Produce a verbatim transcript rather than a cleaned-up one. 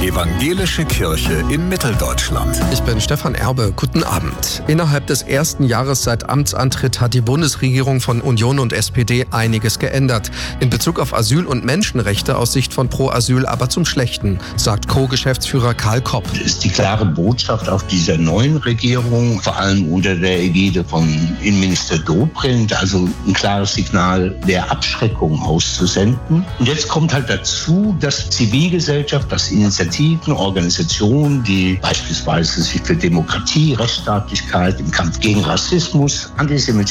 Evangelische Kirche in Mitteldeutschland. Ich bin Stefan Erbe. Guten Abend. Innerhalb des ersten Jahres seit Amtsantritt hat die Bundesregierung von Union und S P D einiges geändert. In Bezug auf Asyl und Menschenrechte aus Sicht von Pro Asyl aber zum Schlechten, sagt Co-Geschäftsführer Karl Kopp. Das ist die klare Botschaft auf dieser neuen Regierung, vor allem unter der Ägide von Innenminister Dobrindt, also ein klares Signal der Abschreckung auszusenden. Und jetzt kommt halt dazu, dass Zivilgesellschaft, dass Initiativen, Organisationen, die beispielsweise sich für Demokratie, Rechtsstaatlichkeit, im Kampf gegen Rassismus, Antisemitismus,